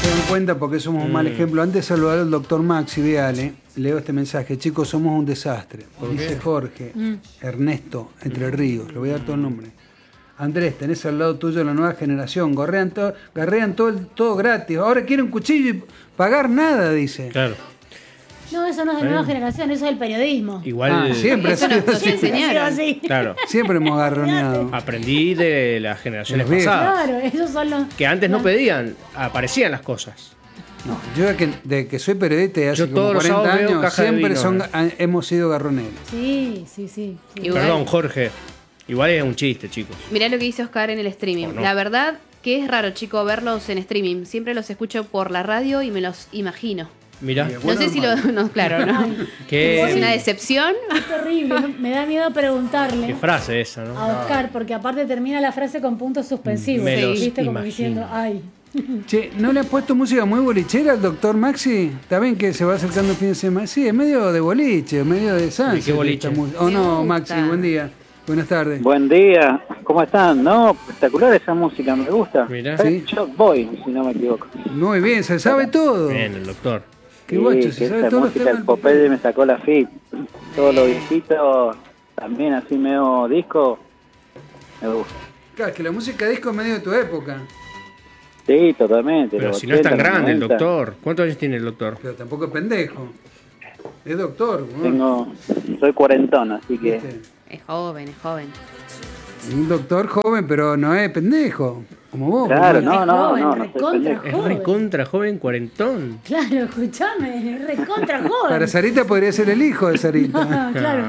se dan cuenta porque somos un mal ejemplo. Antes de saludar al doctor Maxi Viale, leo este mensaje. Chicos, somos un desastre. Dice Jorge, Ernesto, Entre Ríos. Le voy a dar todo el nombre. Andrés, tenés al lado tuyo la nueva generación. Garrean todo gratis. Ahora quieren un cuchillo y pagar nada, dice. Claro. No, eso no es de nueva generación, eso es el periodismo. Igual siempre eso nos enseñaron. Así. Claro. Siempre hemos agarroneado. Aprendí de las generaciones Los pasadas. Claro, esos son los... Que antes no pedían, aparecían las cosas. No, yo de que soy periodista y hace Yo como todos los 40 sábados veo años, Caja de siempre Vino, hemos sido garroneros. Sí. Perdón, Jorge. Igual es un chiste, chicos. Mirá lo que dice Oscar en el streaming. No. La verdad que es raro, chico, verlos en streaming. Siempre los escucho por la radio y me los imagino. Mirá. No sé si lo... No, claro, ¿no? Qué- Es una decepción. Es terrible, ¿no? Me da miedo preguntarle Qué frase esa, ¿no? a Oscar, porque aparte termina la frase con puntos suspensivos. Me los ¿Viste? Como imagino. diciendo, ay. Che, ¿no le has puesto música muy bolichera al doctor Maxi? Está bien que se va acercando el fin de semana. Sí, es medio de boliche, medio de salsa. qué boliche? ¿O no, Me Maxi? gusta. Buen día. Buenas tardes. Buen día, ¿cómo están? No, espectacular esa música, me gusta. Mirá. Sí. Shock Boy, si no me equivoco. Muy bien, se sabe todo. Bien, el doctor. Qué guacho, Sí, se que sabe esa todos los música temas. el Popeye me sacó la fit. Todo lo viejito, también así medio disco, me gusta. Claro, que la música disco es medio de tu época. Sí, totalmente. Pero los si no es tan 80, grande el 90. doctor. ¿Cuántos años tiene el doctor? Pero tampoco es pendejo. Es doctor, ¿no? Soy cuarentón, así que... ¿Viste? Es joven, es joven. Un doctor joven, pero no es pendejo. Como vos. Claro, boludo. no joven, soy recontra pendejo. Es joven. recontra joven, cuarentón. Claro, escúchame, es recontra joven. Para Sarita podría ser el hijo de Sarita. Ah, claro.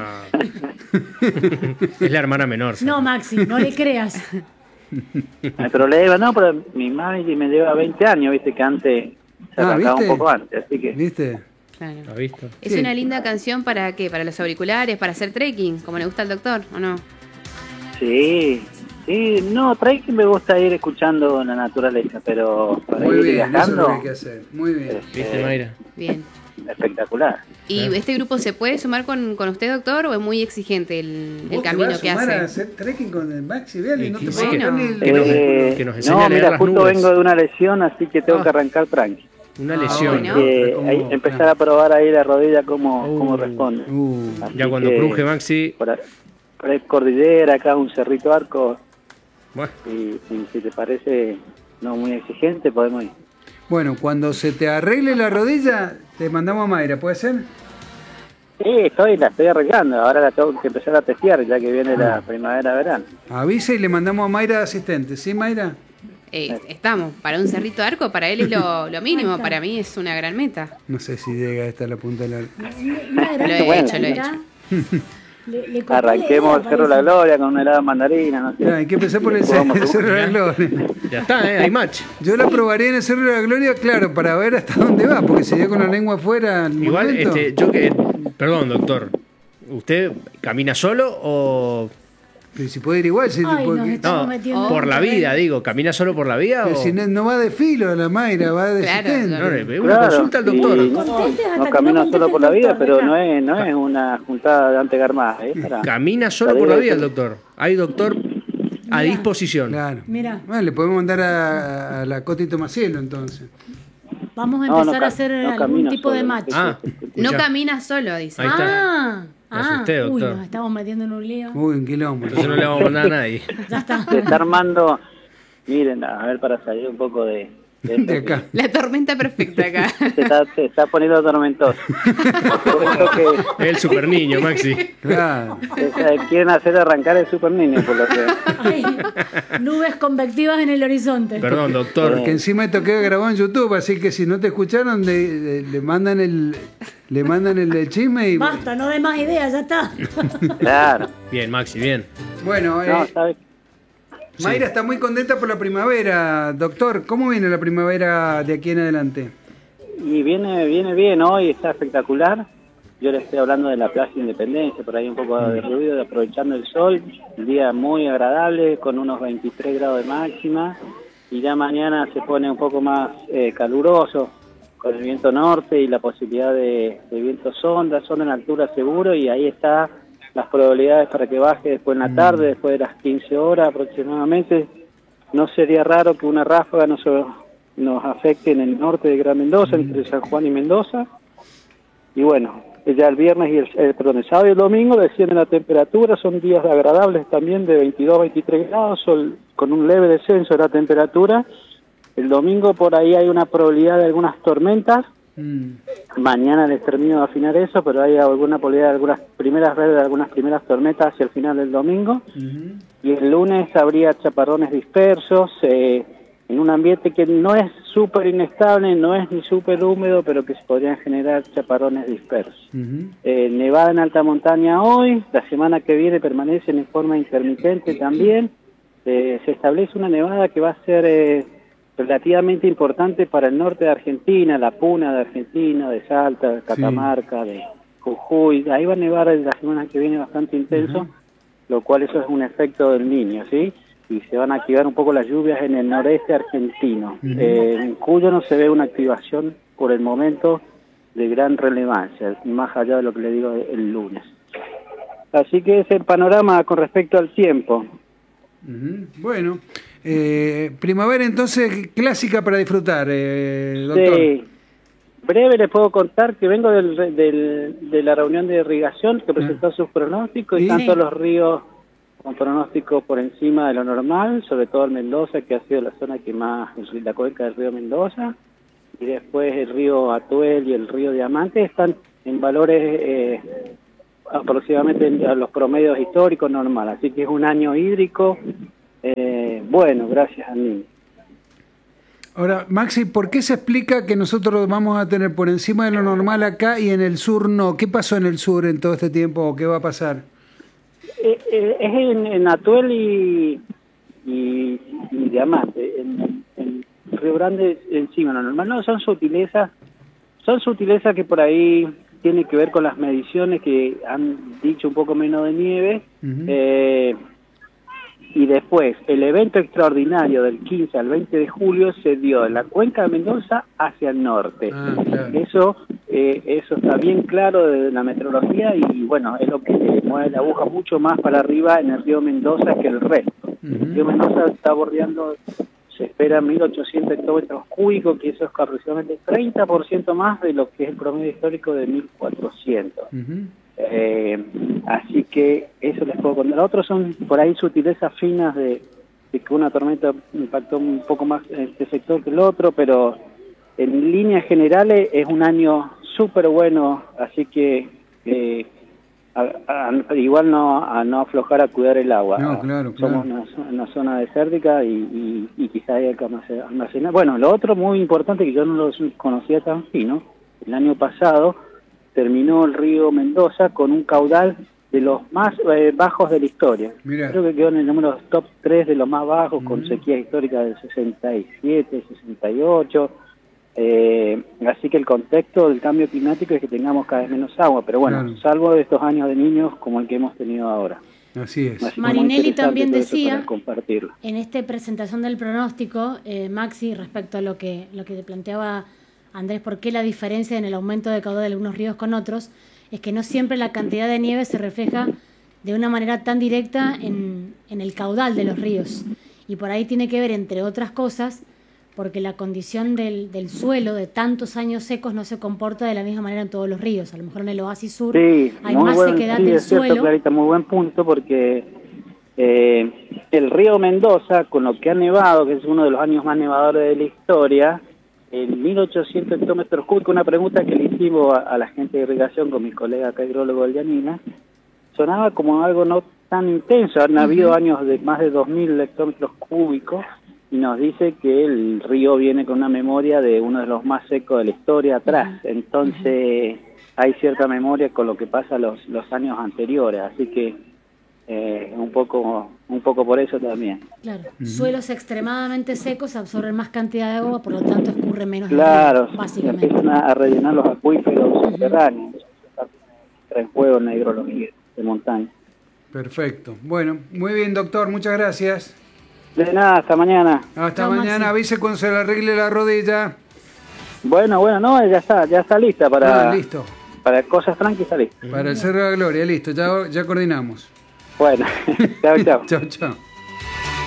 Es la hermana menor. ¿sí? No, Maxi, no le creas. No hay problema, no, pero mi mami me lleva 20 años, viste que antes se arrancaba un ¿viste? poco antes, así que... ¿Viste? Claro. ¿Has visto? Es Sí. una linda canción para qué, para los auriculares, para hacer trekking, como le gusta al doctor, ¿o no? Sí, no, trae que me gusta ir escuchando la naturaleza, pero para Muy ir bien, eso es viajando, lo que hay que hacer. Muy bien. ¿Viste, Mayra? Bien. espectacular. ¿Y este grupo se puede sumar con usted, doctor, o es muy exigente el ¿Vos te camino vas a que sumar a hace? hacer trekking con el Maxi Viale y no te Sí, puedes bueno. ni el Que nos- vehículo? que nos enseñe a No, leer mira, las justo nubes. vengo de una lesión, así que tengo que arrancar tranqui. Una Ah, lesión. bueno. Que Como- ahí empezar a probar ahí la rodilla cómo Uh. responde. Así Ya cuando que cruje Maxi. por ahí cordillera, acá un cerrito arco, Bueno, y si te parece no muy exigente, podemos ir. Bueno, cuando se te arregle la rodilla, te mandamos a Mayra, ¿puede ser? Sí, la estoy arreglando, ahora la tengo que empezar a testear ya que viene la primavera-verano. Avisa y le mandamos a Mayra de asistente, ¿sí, Mayra? Estamos, para un cerrito de arco, para él es lo mínimo, para mí es una gran meta. No sé si llega esta la punta del arco. Una gran Lo he meta, hecho, lo he mirá. Le copó Arranquemos la el idea, Cerro de la parece. Gloria con un helado de mandarina, no sé. Ya, hay que empezar por el Después vamos a Cerro de la Gloria. ya está, hay match. Yo la probaría en el Cerro de la Gloria, claro, para ver hasta dónde va, porque si llega con la lengua afuera al Igual, momento, perdón, doctor. ¿Usted camina solo o pero si puede ir igual, si, Ay, porque- nos estamos no? metiendo Por en la un vida, terreno. digo. ¿Camina solo por la vida pero o...? si no va de filo la Mayra, va de Claro, asistente. claro. Una consulta al doctor. y Contestes hasta no que camino no solo por la conteste el vida, pero doctor, no es una juntada de antegarmada, ¿eh? Camina solo por la vida el doctor. Hay doctor a disposición. Claro. Mirá. Bueno, le podemos mandar a la Cotito Macielo entonces. Vamos a No, empezar no a hacer no algún camino tipo de solo. match. Ah, No escuchá. camina solo, dice. Ahí está. Ah, Me asusté, uy, doctor. nos estamos metiendo en un lío. Uy, un quilombo. Entonces no le vamos a mandar a nadie. Ya está. Se está armando, miren, a ver, para salir un poco de De acá. La tormenta perfecta acá. Se está poniendo tormentoso. Por eso que Es el super niño, Maxi. Claro. quieren hacer arrancar el super niño, por lo que... Ay, nubes convectivas en el horizonte. Perdón, doctor. Porque encima esto queda grabado en YouTube, así que si no te escucharon, le mandan el chisme y... Basta, no dé más ideas, ya está. Claro. Bien, Maxi, bien. Bueno, No, ¿sabes? Mayra está muy contenta por la primavera. Doctor, ¿cómo viene la primavera de aquí en adelante? Y viene bien hoy, está espectacular. Yo le estoy hablando de la Plaza Independencia, por ahí un poco de ruido, aprovechando el sol. Un día muy agradable, con unos 23 grados de máxima. Y ya mañana se pone un poco más caluroso, con el viento norte y la posibilidad de viento sonda en altura seguro. Y ahí está las probabilidades para que baje después en la tarde, después de las 15 horas aproximadamente. No sería raro que una ráfaga nos afecte en el norte de Gran Mendoza, entre San Juan y Mendoza. Y bueno, ya el viernes y el sábado y el domingo desciende la temperatura, son días agradables también de 22 a 23 grados, con un leve descenso de la temperatura. El domingo por ahí hay una probabilidad de algunas tormentas. Mañana les termino de afinar eso, pero hay alguna probabilidad de algunas primeras tormentas hacia el final del domingo. Y el lunes habría chaparrones dispersos, en un ambiente que no es súper inestable, no es ni súper húmedo, pero que se podrían generar chaparrones dispersos. Nevada en alta montaña hoy, la semana que viene permanecen en forma intermitente también. Se establece una nevada que va a ser relativamente importante para el norte de Argentina, la Puna de Argentina, de Salta, de Catamarca, de Jujuy. Ahí va a nevar la semana que viene bastante intenso, lo cual eso es un efecto del Niño, ¿sí? Y se van a activar un poco las lluvias en el noreste argentino. En Cuyo no se ve una activación por el momento de gran relevancia, más allá de lo que le digo el lunes. Así que ese es el panorama con respecto al tiempo. Bueno, primavera entonces clásica para disfrutar, doctor. Sí, breve les puedo contar que vengo de la reunión de irrigación que presentó sus pronósticos y tanto los ríos con pronóstico por encima de lo normal, sobre todo el Mendoza, que ha sido la zona que más, la cuenca del río Mendoza, y después el río Atuel y el río Diamante están en valores aproximadamente a los promedios históricos normales, así que es un año hídrico, bueno, gracias a mí. Ahora, Maxi, ¿por qué se explica que nosotros vamos a tener por encima de lo normal acá y en el sur no? ¿Qué pasó en el sur en todo este tiempo o qué va a pasar? Es en Atuel y Diamante, en Río Grande encima, lo normal no, son sutilezas que por ahí tiene que ver con las mediciones que han dicho un poco menos de nieve, y después el evento extraordinario del 15 al 20 de julio se dio en la cuenca de Mendoza hacia el norte. Claro. Eso está bien claro de la meteorología y bueno, es lo que mueve la aguja mucho más para arriba en el río Mendoza que el resto. El río Mendoza está bordeando, se espera 1.800 hectómetros cúbicos, que eso es aproximadamente 30% más de lo que es el promedio histórico de 1.400. Así que eso les puedo contar. Otros son por ahí sutilezas finas de que una tormenta impactó un poco más en este sector que el otro, pero en líneas generales es un año súper bueno, así que igual no aflojar a cuidar el agua. No, claro. Somos una zona desértica y quizá hay que almacenar. Bueno, lo otro muy importante que yo no lo conocía tan fino, el año pasado terminó el río Mendoza con un caudal de los más bajos de la historia. Mirá. Creo que quedó en el número top 3 de los más bajos, con sequías históricas del 67, 68. Así que el contexto del cambio climático es que tengamos cada vez menos agua, pero bueno, claro, salvo de estos años de niños como el que hemos tenido ahora. Así es. Así Marinelli también decía, en esta presentación del pronóstico, Maxi, respecto a lo que te planteaba Andrés, por qué la diferencia en el aumento de caudal de algunos ríos con otros, es que no siempre la cantidad de nieve se refleja de una manera tan directa en el caudal de los ríos. Y por ahí tiene que ver, entre otras cosas, porque la condición del suelo de tantos años secos no se comporta de la misma manera en todos los ríos. A lo mejor en el oasis sur hay más sequedad del suelo. Sí, es cierto, Clarita, muy buen punto, porque el río Mendoza, con lo que ha nevado, que es uno de los años más nevadores de la historia, en 1.800 hectómetros cúbicos, una pregunta que le hicimos a la gente de irrigación con mi colega acá, hidrólogo del Yanina, sonaba como algo no tan intenso. Han habido años de más de 2.000 hectómetros cúbicos y nos dice que el río viene con una memoria de uno de los más secos de la historia atrás. Entonces hay cierta memoria con lo que pasa los años anteriores, así que un poco por eso también. Claro, suelos extremadamente secos absorben más cantidad de agua, por lo tanto escurre menos. Claro, básicamente empiezan a rellenar los acuíferos subterráneos, entra en juego en la hidrología de montaña. Perfecto. Bueno, muy bien, doctor, muchas gracias. De nada, hasta mañana. Hasta mañana, Maxi. Avise cuando se le arregle la rodilla. Bueno, no, ya está lista para... listo. Para cosas tranquilas está lista. Para el Cerro de la Gloria, listo, ya coordinamos. Bueno, chao. Chao.